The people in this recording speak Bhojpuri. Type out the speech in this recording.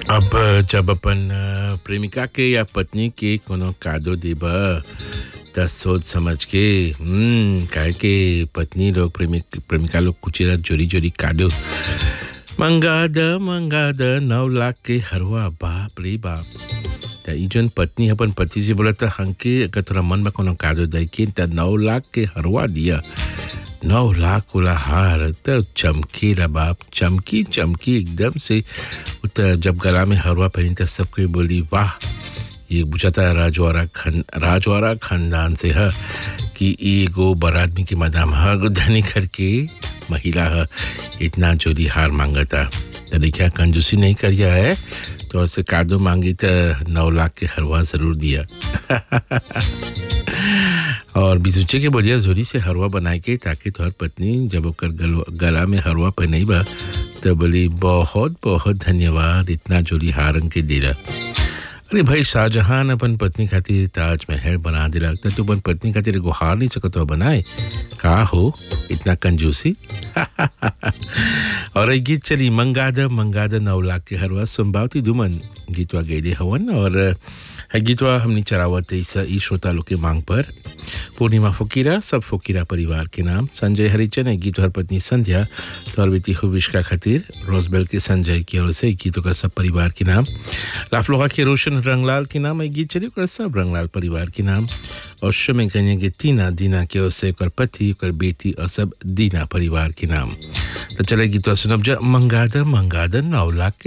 अब जब अपन प्रेमिका के या पत्नी के कोनो कादो देबा त सोच समझ के काहे के पत्नी लोग प्रेमिका लोग कुचेरा जोरी जोरी कादो मंगा द 9 लाख के हरवा बाप रे बाप त ई जन पत्नी अपन पति से बोला त हंके अगर तोरा मन में कोनो कादो दे के त 9 लाख के हरवा दिया 9 लाख वाला हार त चमकीला बाप चमकी एकदम से उत जब गला में हरवा पहनी त सब कोई बोली वाह ये बुझाता राजवाड़ा खानदान से है कि एगो बरात में की मदाम है गुद्धानी करके महिला है इतना जोरी हार मांगता तो देखिया कंजूसी नहीं करिया है तो उससे कादो मांगी तो 9 लाख के हरवा जरूर दिया और बिजुचे के बढ़िया जोरी से हरवा बनाए के ताकि तोहर पत्नी जब ओकर गला में हरवा पहनाई बा तो बोली बहुत बहुत धन्यवाद इतना जोरी हारन के दिला। अरे भाई शाहजहां अपन पत्नी खातिर ताजमहल बना दिला तो अपन पत्नी खातिर एगो हार नहीं सकत हो बनाए का हो इतना कंजूसी और ये गीत चली मंगा द 9 लाख के हरवा संभावती दुमन गीतवा गईले हवन और है गीतवा हमनी चरावत ई श्रोता लोग के मांग पर पूर्णिमा फकीरा सब फकीरा परिवार के नाम संजय हरिचन है गीत हर पत्नी संध्या तौर बेटी खुबिश्का खातिर रोजबेल के संजय की ओर से गीतों का सब परिवार के नाम लाफलोहा के रोशन रंगलाल के नाम एक गीत चली सब रंगलाल परिवार के नाम और शमे कन्या के दीना के ओर से कर पति कर बेटी और सब दीना परिवार के नाम तो चले गीतवा सुनब जा मंगा द 9 लाख